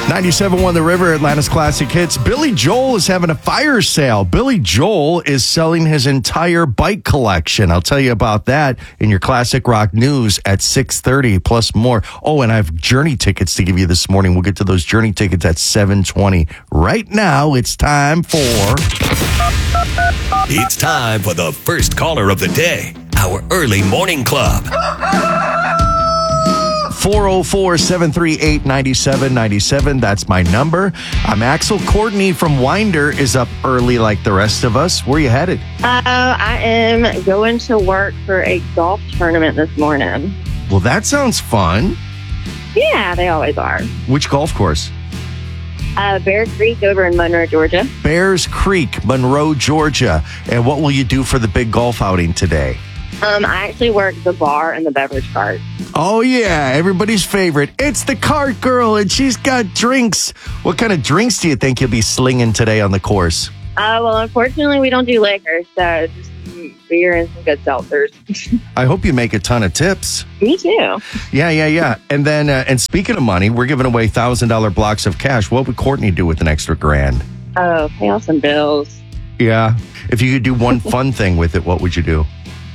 97.1 The River, Atlanta's classic hits. Billy Joel is having a fire sale. Billy Joel is selling his entire bike collection. I'll tell you about that in your classic rock news at 6:30 plus more. Oh, and I have Journey tickets to give you this morning. We'll get to those Journey tickets at 7:20. Right now, it's time for... It's time for the first caller of the day. Our early morning club. 404-738-9797. That's my number. I'm Axel. Courtney from Winder is up early like the rest of us. Where are you headed? I am going to work for a golf tournament this morning. Well, that sounds fun. Yeah, they always are. Which golf course? Bear Creek over in Monroe, Georgia. Bears Creek, Monroe, Georgia. And what will you do for the big golf outing today? I actually work the bar and the beverage cart. Oh, yeah. Everybody's favorite. It's the cart girl, and she's got drinks. What kind of drinks do you think you'll be slinging today on the course? Well, unfortunately, we don't do liquor, so just beer and some good seltzers. I hope you make a ton of tips. Me too. Yeah. And then, and speaking of money, we're giving away $1,000 blocks of cash. What would Courtney do with an extra $1,000? Oh, pay off some bills. Yeah. If you could do one fun thing with it, what would you do?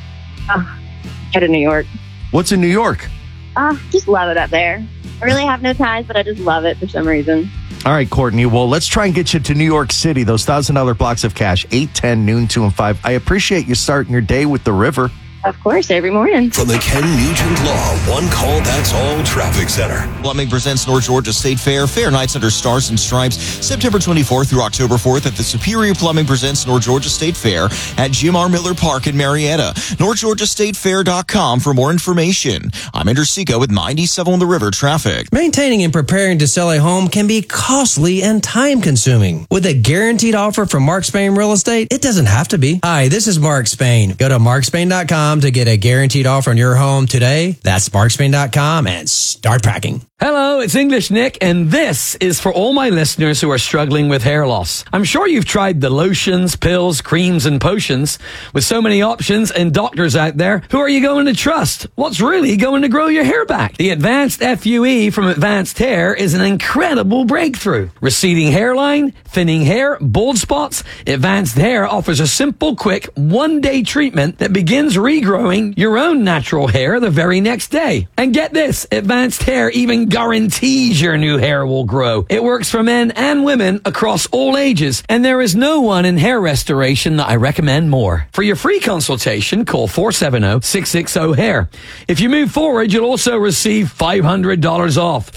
Head to New York. What's in New York? Just love it up there. I really have no ties, but I just love it for some reason. All right, Courtney. Well, let's try and get you to New York City. Those $1,000 blocks of cash, 8, 10, noon, 2, and 5. I appreciate you starting your day with the river. Of course, every morning. From the Ken Nugent Law One Call That's All Traffic Center. Plumbing presents North Georgia State Fair. Fair nights under Stars and Stripes, September 24th through October 4th at the Superior Plumbing presents North Georgia State Fair at Jim R. Miller Park in Marietta. NorthGeorgiaStateFair.com for more information. I'm Ender Seco with 97 on the River traffic. Maintaining and preparing to sell a home can be costly and time-consuming. With a guaranteed offer from Mark Spain Real Estate, it doesn't have to be. Hi, this is Mark Spain. Go to markspain.com to get a guaranteed offer on your home today. That's markspain.com and start packing. Hello, it's English Nick, and this is for all my listeners who are struggling with hair loss. I'm sure you've tried the lotions, pills, creams, and potions. With so many options and doctors out there, who are you going to trust? What's really going to grow your hair back? The Advanced FUE from Advanced Hair is an incredible breakthrough. Receding hairline, thinning hair, bald spots, Advanced Hair offers a simple, quick, one-day treatment that begins regrowing your own natural hair the very next day. And get this, Advanced Hair even guarantees your new hair will grow. It works for men and women across all ages, and there is no one in hair restoration that I recommend more. For your free consultation, call 470-660-HAIR. If you move forward, you'll also receive $500 off.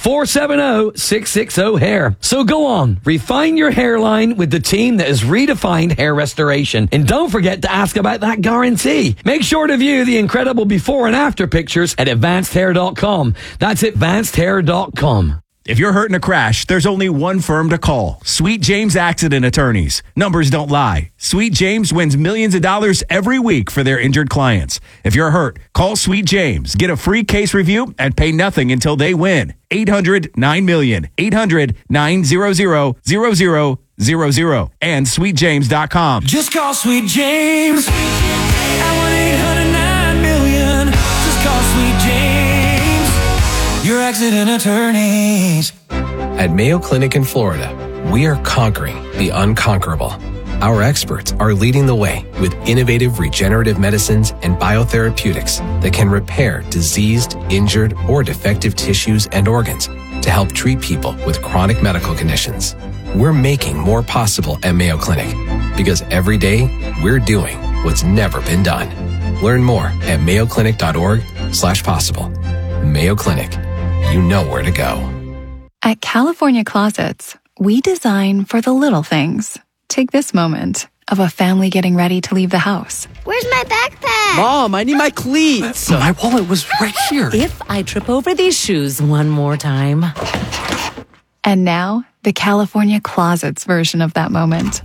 470-660-HAIR. So go on, refine your hairline with the team that has redefined hair restoration. And don't forget to ask about that guarantee. Make sure to view the incredible before and after pictures at advancedhair.com. That's advancedhair.com. If you're hurt in a crash, there's only one firm to call. Sweet James Accident Attorneys. Numbers don't lie. Sweet James wins millions of dollars every week for their injured clients. If you're hurt, call Sweet James. Get a free case review and pay nothing until they win. 800-9-million. 800-900-0000. And sweetjames.com. Just call Sweet James at 1-800-9-million. Just call Sweet James. Your accident attorneys. At Mayo Clinic in Florida, we are conquering the unconquerable. Our experts are leading the way with innovative regenerative medicines and biotherapeutics that can repair diseased, injured, or defective tissues and organs to help treat people with chronic medical conditions. We're making more possible at Mayo Clinic because every day we're doing what's never been done. Learn more at mayoclinic.org/possible. Mayo Clinic. You know where to go. At California Closets, we design for the little things. Take this moment of a family getting ready to leave the house. Where's my backpack? Mom, I need my cleats. My wallet was right here. If I trip over these shoes one more time. And now, the California Closets version of that moment.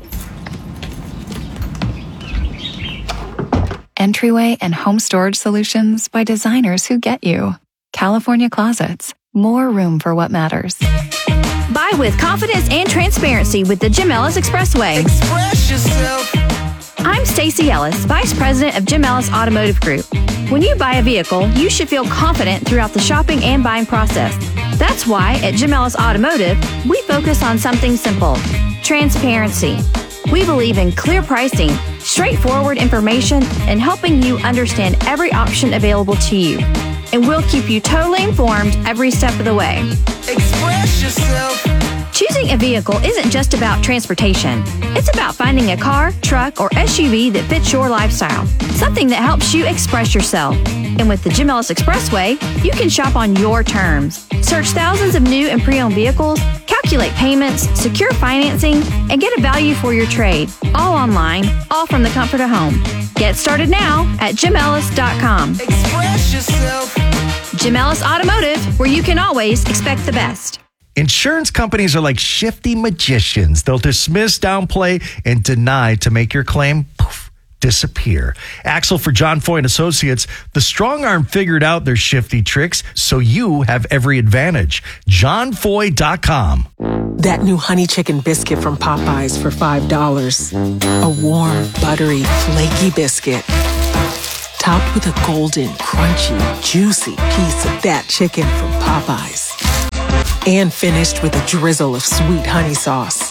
Entryway and home storage solutions by designers who get you. California Closets. More room for what matters. Buy with confidence and transparency with the Jim Ellis Expressway. Express yourself. I'm Stacey Ellis, Vice President of Jim Ellis Automotive Group. When you buy a vehicle, you should feel confident throughout the shopping and buying process. That's why at Jim Ellis Automotive, we focus on something simple: transparency. We believe in clear pricing, straightforward information, and helping you understand every option available to you. And we'll keep you totally informed every step of the way. Express yourself. Choosing a vehicle isn't just about transportation. It's about finding a car, truck, or SUV that fits your lifestyle. Something that helps you express yourself. And with the Jim Ellis Expressway, you can shop on your terms. Search thousands of new and pre-owned vehicles, calculate payments, secure financing, and get a value for your trade. All online, all from the comfort of home. Get started now at JimEllis.com. Express yourself. Jim Ellis Automotive, where you can always expect the best. Insurance companies are like shifty magicians. They'll dismiss, downplay, and deny to make your claim disappear. Axel for John Foy and Associates, the strong arm figured out their shifty tricks, so you have every advantage. JohnFoy.com. That new honey chicken biscuit from Popeyes for $5. A warm, buttery, flaky biscuit, topped with a golden, crunchy, juicy piece of that chicken from Popeyes. And finished with a drizzle of sweet honey sauce.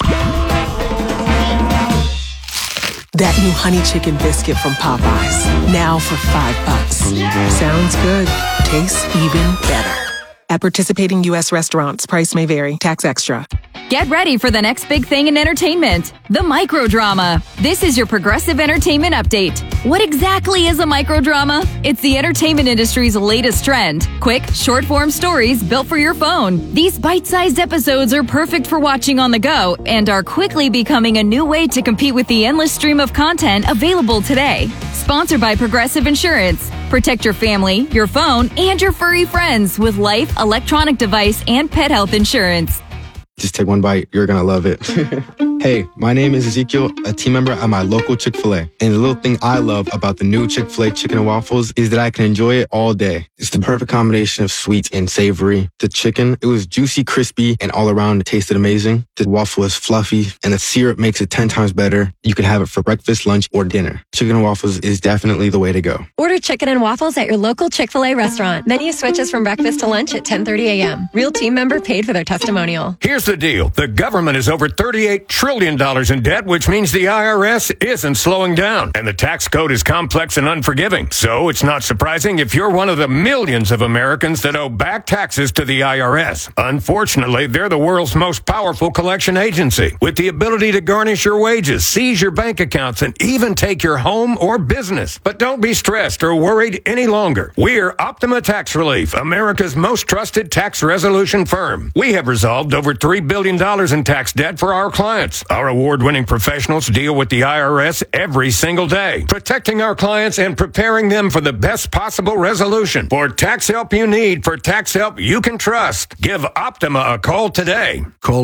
That new honey chicken biscuit from Popeyes, now for $5. Sounds good. Tastes even better. At participating U.S. restaurants, price may vary. Tax extra. Get ready for the next big thing in entertainment, the microdrama. This is your Progressive Entertainment Update. What exactly is a microdrama? It's the entertainment industry's latest trend. Quick, short-form stories built for your phone. These bite-sized episodes are perfect for watching on the go and are quickly becoming a new way to compete with the endless stream of content available today. Sponsored by Progressive Insurance. Protect your family, your phone, and your furry friends with life, electronic device, and pet health insurance. Just take one bite. You're going to love it. Hey, my name is Ezekiel, a team member at my local Chick-fil-A. And the little thing I love about the new Chick-fil-A chicken and waffles is that I can enjoy it all day. It's the perfect combination of sweet and savory. The chicken, it was juicy, crispy, and all around it tasted amazing. The waffle is fluffy, and the syrup makes it 10 times better. You can have it for breakfast, lunch, or dinner. Chicken and waffles is definitely the way to go. Order chicken and waffles at your local Chick-fil-A restaurant. Menu switches from breakfast to lunch at 10:30 a.m. Real team member paid for their testimonial. Here's the deal. The government is over $38 trillion in debt, which means the IRS isn't slowing down. And the tax code is complex and unforgiving. So it's not surprising if you're one of the millions of Americans that owe back taxes to the IRS. Unfortunately, they're the world's most powerful collection agency, with the ability to garnish your wages, seize your bank accounts, and even take your home or business. But don't be stressed or worried any longer. We're Optima Tax Relief, America's most trusted tax resolution firm. We have resolved over $3 billion in tax debt for our clients. Our award-winning professionals deal with the IRS every single day, protecting our clients and preparing them for the best possible resolution. For tax help you need, for tax help you can trust, give Optima a call today. Call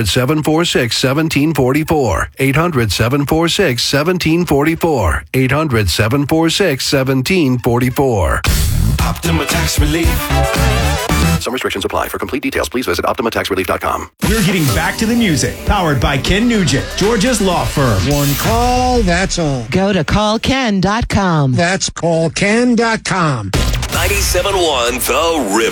800-746-1744. 800-746-1744. 800-746-1744. Optima Tax Relief. Some restrictions apply. For complete details, please visit OptimaTaxRelief.com. We're getting back to the music. Powered by Ken Nugent, Georgia's law firm. One call, that's all. Go to callken.com. That's callken.com. 97.1 The River.